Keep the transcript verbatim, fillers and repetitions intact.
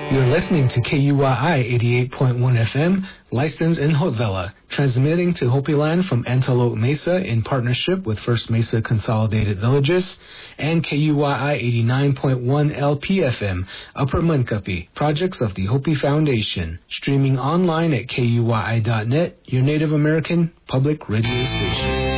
You're listening to K U Y I eighty-eight point one F M, licensed in Haute Villa, transmitting to Hopi Land from Antelope Mesa in partnership with First Mesa Consolidated Villages, and K U Y I eighty-nine point one L P F M, Upper Munkapi, projects of the Hopi Foundation, streaming online at K U Y I dot net, your Native American public radio station.